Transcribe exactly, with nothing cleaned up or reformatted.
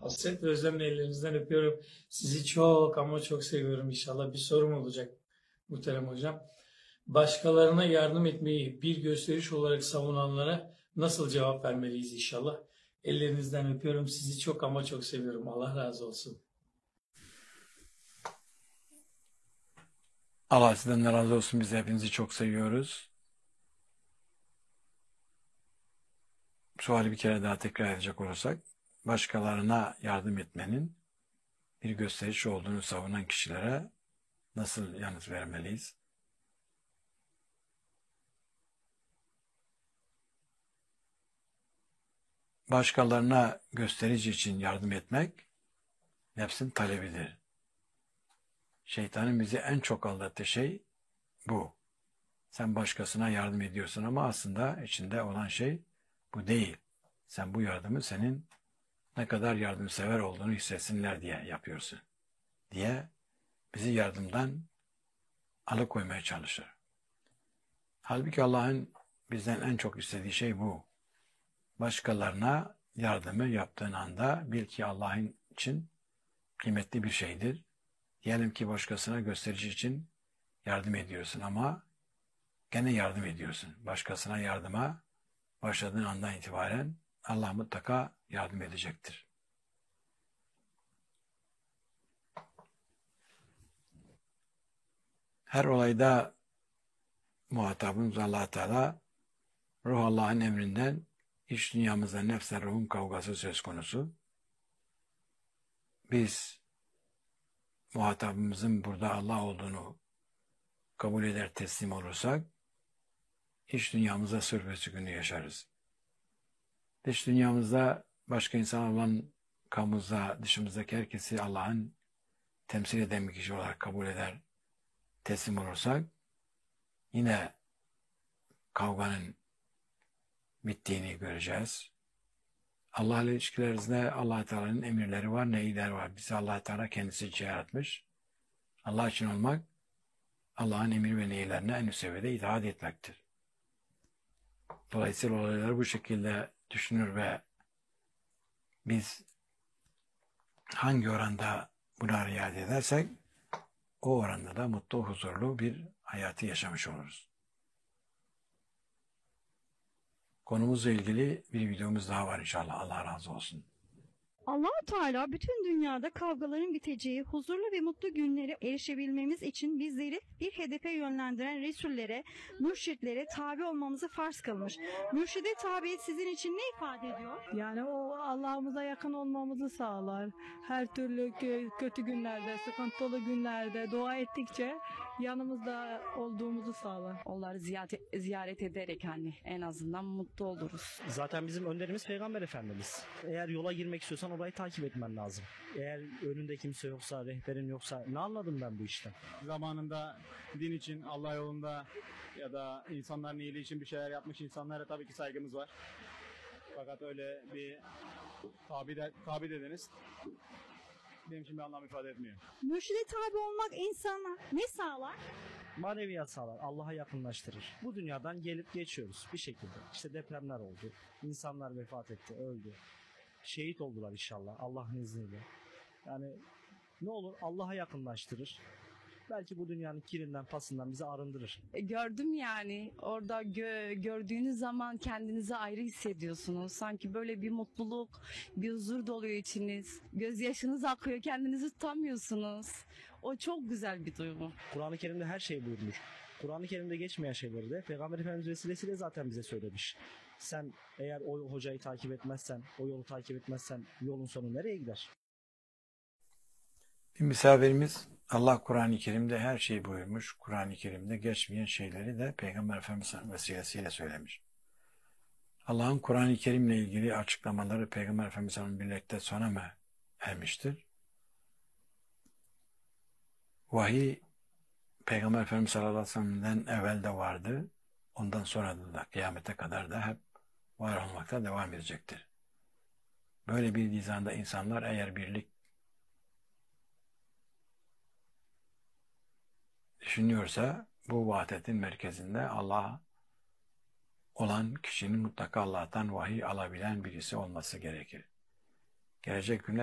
Hasret ve özlemle ellerinizden öpüyorum. Sizi çok ama çok seviyorum inşallah. Bir sorum olacak muhterem hocam. Başkalarına yardım etmeyi bir gösteriş olarak savunanlara nasıl cevap vermeliyiz inşallah? Ellerinizden öpüyorum. Sizi çok ama çok seviyorum. Allah razı olsun. Allah sizden de razı olsun. Biz hepinizi çok seviyoruz. Suali bir kere daha tekrar edecek olursak, başkalarına yardım etmenin bir gösteriş olduğunu savunan kişilere nasıl yanıt vermeliyiz? Başkalarına gösterici için yardım etmek nefsin talebidir. Şeytanın bizi en çok aldattığı şey bu. Sen başkasına yardım ediyorsun ama aslında içinde olan şey bu değil. Sen bu yardımı senin ne kadar yardımsever olduğunu hissetsinler diye yapıyorsun diye bizi yardımdan alıkoymaya çalışır. Halbuki Allah'ın bizden en çok istediği şey bu. Başkalarına yardımı yaptığın anda bil ki Allah'ın için kıymetli bir şeydir. Diyelim ki başkasına gösterici için yardım ediyorsun ama gene yardım ediyorsun. Başkasına yardıma başladığın andan itibaren Allah mutlaka yardım edecektir. Her olayda muhatabımız Allah Teala, ruh Allah'ın emrinden iç dünyamızda nefsle ruhun kavgası söz konusu. Biz muhatabımızın burada Allah olduğunu kabul eder teslim olursak iç dünyamızda sürp ve sükûnü yaşarız. Dış dünyamızda başka insan olan kamuza dışımızdaki herkesi Allah'ın temsil eden bir kişi olarak kabul eder teslim olursak yine kavganın bittiğini göreceğiz. Allah ile ilişkilerimizde Allah Teala'nın emirleri var, nehirleri var. Bizi Allah Teala kendisi için yaratmış. Allah için olmak, Allah'ın emir ve nehirlerine en üst seviyede itaat etmektir. Dolayısıyla olayları bu şekilde düşünür ve biz hangi oranda buna riayet edersek o oranda da mutlu, huzurlu bir hayatı yaşamış oluruz. Konumuzla ilgili bir videomuz daha var inşallah. Allah razı olsun. Allah-u Teala bütün dünyada kavgaların biteceği, huzurlu ve mutlu günlere erişebilmemiz için bizleri bir hedefe yönlendiren Resullere, mürşitlere tabi olmamızı farz kılmış. Mürşide tabiyet sizin için ne ifade ediyor? Yani o Allah'ımıza yakın olmamızı sağlar. Her türlü kötü günlerde, sıkıntılı günlerde dua ettikçe yanımızda olduğumuzu sağlar. Onları ziyaret, ziyaret ederek hani en azından mutlu oluruz. Zaten bizim önderimiz Peygamber Efendimiz. Eğer yola girmek istiyorsan orayı takip etmen lazım. Eğer önünde kimse yoksa, rehberin yoksa ne anladım ben bu işten? Zamanında din için, Allah yolunda ya da insanların iyiliği için bir şeyler yapmış insanlara tabii ki saygımız var. Fakat öyle bir tabi, de, tabi dediniz benim için bir anlam ifade etmiyor. Mürşide tabi olmak insana ne sağlar? Maneviyat sağlar, Allah'a yakınlaştırır. Bu dünyadan gelip geçiyoruz bir şekilde. İşte depremler oldu, insanlar vefat etti, öldü. Şehit oldular inşallah Allah'ın izniyle. Yani ne olur Allah'a yakınlaştırır. Belki bu dünyanın kirinden, pasından bizi arındırır. E, gördüm yani orada gö- gördüğünüz zaman kendinizi ayrı hissediyorsunuz. Sanki böyle bir mutluluk, bir huzur doluyor içiniz. Gözyaşınız akıyor, kendinizi tutamıyorsunuz. O çok güzel bir duygu. Kur'an-ı Kerim'de her şey buyurmuş. Kur'an-ı Kerim'de geçmeyen şeyleri de Peygamber Efendimiz vesilesiyle zaten bize söylemiş. Sen eğer o hocayı takip etmezsen, o yolu takip etmezsen yolun sonu nereye gider? Bir misafirimiz Allah Kur'an-ı Kerim'de her şeyi buyurmuş. Kur'an-ı Kerim'de geçmeyen şeyleri de Peygamber Efendimiz vesilesiyle söylemiş. Allah'ın Kur'an-ı Kerim'le ilgili açıklamaları Peygamber Efendimiz'in birlikte sona mı ermiştir? Vahiy Peygamber Efendimiz sallallahu aleyhi ve sellem'den evvel de vardı. Ondan sonra da kıyamete kadar da hep var olmakta devam edecektir. Böyle bir nizamda insanlar eğer birlik düşünüyorsa bu vahdetin merkezinde Allah olan kişinin mutlaka Allah'tan vahiy alabilen birisi olması gerekir. Gelecek günler